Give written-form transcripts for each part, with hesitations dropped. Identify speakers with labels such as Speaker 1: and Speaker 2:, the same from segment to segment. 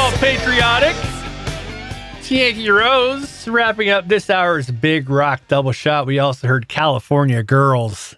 Speaker 1: all patriotic. It's Yankee Rose wrapping up this hour's Big Rock Double Shot. We also heard California Girls.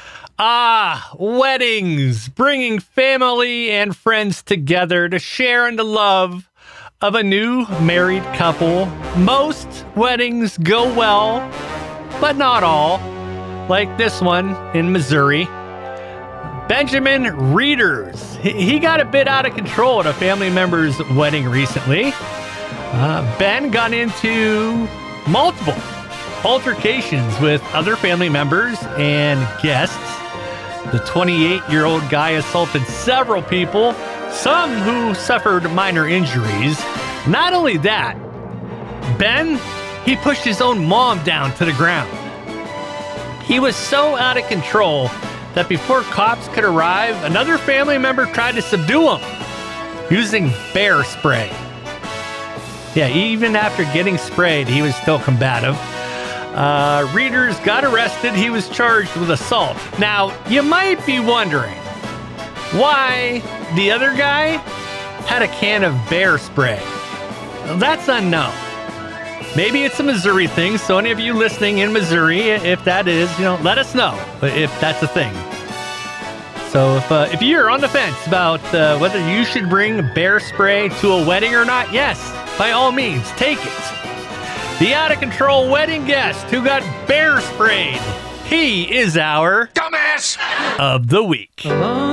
Speaker 1: Weddings, bringing family and friends together to share in the love of a new married couple. Most weddings go well, but not all, like this one in Missouri. Benjamin Reeders, he got a bit out of control at a family member's wedding recently. Ben got into multiple altercations with other family members and guests. The 28-year-old guy assaulted several people, some who suffered minor injuries. Not only that, Ben, he pushed his own mom down to the ground. He was so out of control that before cops could arrive, another family member tried to subdue him using bear spray. Yeah, even after getting sprayed, he was still combative. Reeders got arrested. He was charged with assault. Now, you might be wondering why the other guy had a can of bear spray. Well, that's unknown. Maybe it's a Missouri thing, so any of you listening in Missouri, if that is, let us know if that's a thing. So if you're on the fence about whether you should bring bear spray to a wedding or not, yes, by all means, take it. The out-of-control wedding guest who got bear sprayed, he is our
Speaker 2: dumbass
Speaker 1: of the week.
Speaker 3: Along